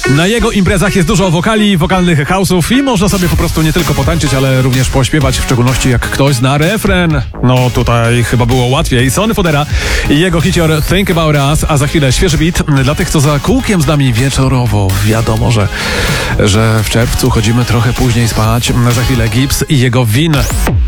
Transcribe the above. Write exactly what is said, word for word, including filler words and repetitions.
Na jego imprezach jest dużo wokali, wokalnych house'ów i można sobie po prostu nie tylko potańczyć, ale również pośpiewać, w szczególności jak ktoś zna refren. No tutaj chyba było łatwiej. Sony Fodera i jego hicior Think About Us, a za chwilę świeży beat dla tych, co za kółkiem z nami wieczorowo. Wiadomo, że, że w czerwcu chodzimy trochę później spać. Za chwilę Gibbs i jego Win.